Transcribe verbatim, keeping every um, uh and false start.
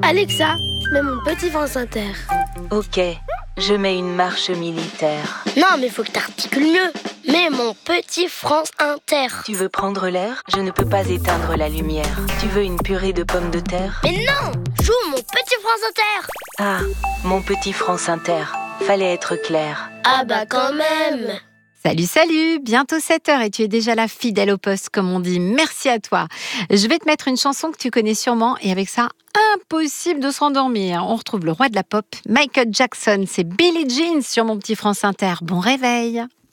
Alexa, mets mon petit France Inter. Ok, je mets une marche militaire. Non, mais faut que t'articules mieux. Mets mon petit France Inter. Tu veux prendre l'air? Je ne peux pas éteindre la lumière. Tu veux une purée de pommes de terre? Mais non, joue mon petit France Inter. Ah, mon petit France Inter. Fallait être clair. Ah bah quand même. Salut, salut, bientôt sept heures et tu es déjà là fidèle au poste comme on dit. Merci à toi. Je vais te mettre une chanson que tu connais sûrement et avec ça, impossible de se rendormir. On retrouve le roi de la pop, Michael Jackson. C'est Billie Jean sur mon petit France Inter. Bon réveil.